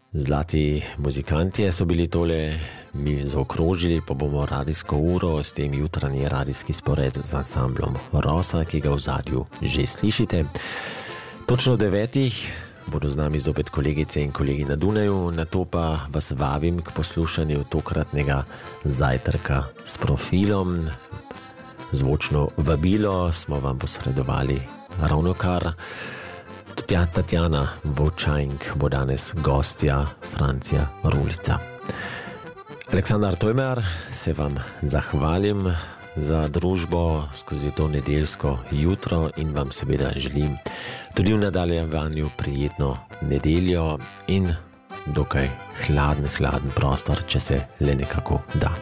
Zlati muzikanti so bili tole, mi zaokrožili, pa bomo radijsko uro, s tem jutranji radijski spored z ansamblom Rosa, ki ga v zadju že slišite. Točno 9 bodo z nami zopet kolegice in kolegi na Dunaju, nato pa vas vabim k poslušanju tokratnega zajtrka s profilom. Zvočno vabilo smo vam posredovali ravnokar. Tatjana Vočajnk bo danes gostja Francija Rulca. Aleksandar Tojmer, se vam zahvalim za družbo skozi to nedeljsko jutro in vam seveda želim tudi v nadaljevanju prijetno nedeljo in dokaj hladen prostor, če se le nekako da.